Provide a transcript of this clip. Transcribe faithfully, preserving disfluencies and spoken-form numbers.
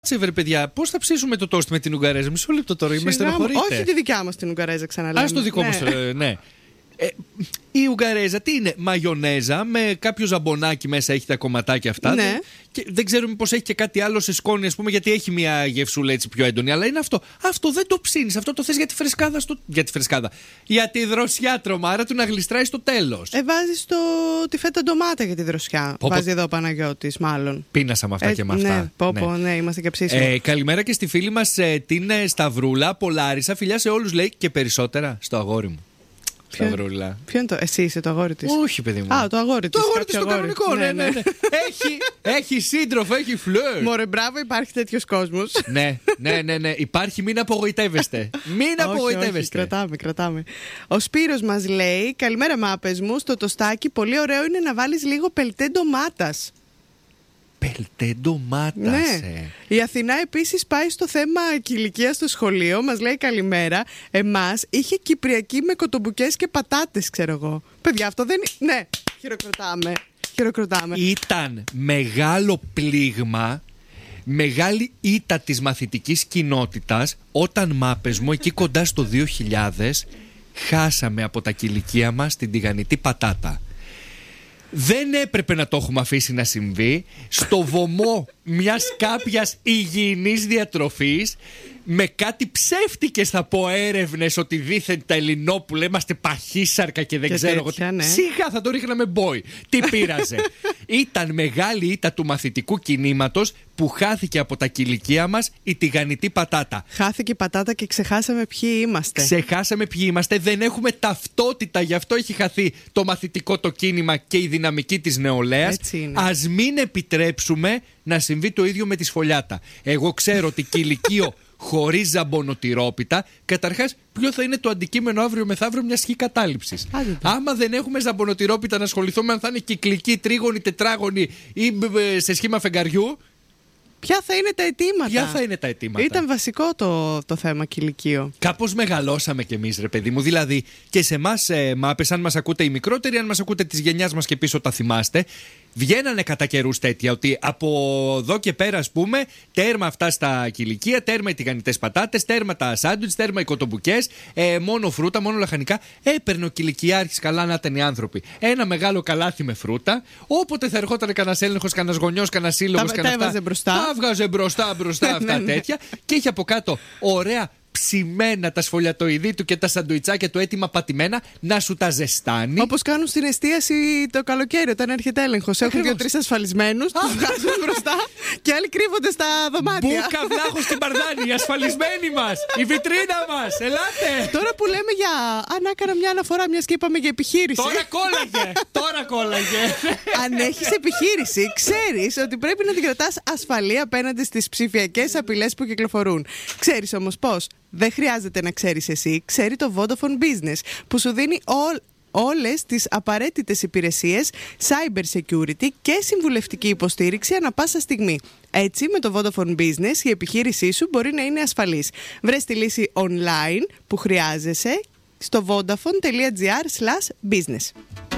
Βρε παιδιά, πώς θα ψήσουμε το τόστ με την Ουγγαρέζα? Μισό λεπτό τώρα, είμαι στενοχωρείτε. Όχι τη δικιά μας την Ουγγαρέζα, ξαναλέμε. Ας το δικό ναι. μας, ε, ναι. Ε, η Ουγγαρέζα τι είναι? Μαγιονέζα με κάποιο ζαμπονάκι μέσα, έχει τα κομματάκια αυτά. Ναι. Δεν, και δεν ξέρουμε πως έχει και κάτι άλλο σε σκόνη, ας πούμε, γιατί έχει μια γευσούλα έτσι πιο έντονη. Αλλά είναι αυτό. Αυτό δεν το ψήνεις. Αυτό το θες για τη φρεσκάδα. Στο... Για τη φρεσκάδα. Για τη δροσιά, τρομάρα του να γλιστράει στο τέλος. Ε, βάζεις το... τη φέτα ντομάτα για τη δροσιά. Πω, Βάζει εδώ ο Παναγιώτης, μάλλον. Πίνασα με αυτά ε, και με αυτά. Ναι, πω, πω, ναι. ναι, είμαστε και ψήσιμοι. Ε, καλημέρα και στη φίλη μας ε, την ε, Σταυρούλα, Πολάρισα. Φιλιά σε όλους, λέει, και περισσότερα στο αγόρι μου. Ποιο, Σταυρούλα. ποιο είναι το, εσύ είσαι το αγόρι της? Όχι, παιδί μου. Α, το αγόρι της. Το αγόρι της, το κανονικό, ναι, ναι. ναι. έχει, έχει σύντροφο, έχει φλερ. Μωρέ, μπράβο, υπάρχει τέτοιος κόσμος. ναι, ναι, ναι, ναι. Υπάρχει, μην απογοητεύεστε. Μην απογοητεύεστε. Όχι, κρατάμε, κρατάμε. Ο Σπύρος μας λέει: καλημέρα, μάπες μου. Στο τοστάκι, πολύ ωραίο είναι να βάλεις λίγο πελτέ ντομάτας. Πελτέ ντομάτας. Ναι. Ε. Η Αθηνά επίσης πάει στο θέμα κηλικία στο σχολείο. Μας λέει καλημέρα. Εμάς είχε κυπριακή με κοτομπουκές και πατάτες, ξέρω εγώ. Παιδιά, αυτό δεν είναι. Ναι, χειροκροτάμε. Χειροκροτάμε. Ήταν μεγάλο πλήγμα, μεγάλη ήττα της μαθητικής κοινότητας όταν, μάπες μου, εκεί κοντά στο δύο χιλιάδες χάσαμε από τα κηλικία μας την τηγανιτή πατάτα. Δεν έπρεπε να το έχουμε αφήσει να συμβεί. Στο βωμό μιας κάποιας υγιεινής διατροφής, με κάτι ψεύτικες θα πω έρευνες ότι δήθεν τα Ελληνόπουλα είμαστε παχύσαρκα και δεν και ξέρω τέτοια, εγώ. Ναι. Σιγά θα το ρίχναμε μπόι. Τι πείραζε? Ήταν μεγάλη ήττα του μαθητικού κινήματος που χάθηκε από τα κηλικία μας η τηγανιτή πατάτα. Χάθηκε η πατάτα και ξεχάσαμε ποιοι είμαστε. Ξεχάσαμε ποιοι είμαστε, δεν έχουμε ταυτότητα, γι' αυτό έχει χαθεί το μαθητικό το κίνημα και η δυναμική της νεολαίας. Ας μην επιτρέψουμε να συμβεί το ίδιο με τη σφολιάτα. Εγώ ξέρω ότι κηλικείο χωρίς ζαμπονοτυρόπιτα, καταρχάς, ποιο θα είναι το αντικείμενο αύριο μεθαύριο μιας χι κατάληψης. Άμα δεν έχουμε ζαμπονοτυρόπιτα να ασχοληθούμε αν θα είναι κυκλική, τρίγωνη, τετράγωνη ή σε σχήμα φεγγαριού. Ποια θα είναι τα αιτήματα? Ποια θα είναι τα αιτήματα? Ήταν βασικό το, το θέμα κηλικείο. Κάπως μεγαλώσαμε κι εμείς, ρε παιδί μου. Δηλαδή, και σε εμάς, ε, μάπες, αν μας ακούτε οι μικρότεροι, αν μας ακούτε της γενιάς μας και πίσω, τα θυμάστε. Βγαίνανε κατά καιρούς τέτοια, ότι από εδώ και πέρα, ας πούμε, τέρμα αυτά στα κηλικεία, τέρμα οι τηγανιτές πατάτες, τέρμα τα σάντουιτς, τέρμα οι κοτομπουκές, ε, μόνο φρούτα, μόνο λαχανικά. Έπαιρνε ο κηλικιάρχης, καλά να ήταν οι άνθρωποι, ένα μεγάλο καλάθι με φρούτα. Όποτε θα ερχόταν κανένας έλεγχος, κανένας γονιός, κανένας σύλλογος, τα, τα έβαζε μπροστά. Τα έβγαζε μπροστά, μπροστά αυτά τέτοια. Και είχε από κάτω ωραία ψημένα τα σφολιατοειδή του και τα σαντουιτσάκια του έτοιμα πατημένα να σου τα ζεστάνει. Όπως κάνουν στην εστίαση το καλοκαίρι όταν έρχεται έλεγχος. Έχουν δύο-τρεις ασφαλισμένους, τους βγάζουν μπροστά και άλλοι κρύβονται στα δωμάτια. Μπούκα βλάχος στην Παρδάνη, η ασφαλισμένη μας, η βιτρίνα μας. Ελάτε! Τώρα που λέμε για. Αν έκανα μια αναφορά, μιας και είπαμε για επιχείρηση. Τώρα κόλλαγε! Τώρα κόλλαγε! Αν έχεις επιχείρηση, ξέρεις ότι πρέπει να την κρατάς ασφαλή απέναντι στις ψηφιακές απειλές που κυκλοφορούν. Ξέρεις όμως πώς? Δεν χρειάζεται να ξέρεις εσύ, ξέρει το Vodafone Business που σου δίνει all, όλες τις απαραίτητες υπηρεσίες cyber security και συμβουλευτική υποστήριξη ανά πάσα στιγμή. Έτσι, με το Vodafone Business η επιχείρησή σου μπορεί να είναι ασφαλής. Βρες τη λύση online που χρειάζεσαι στο vodafone.gr slash business.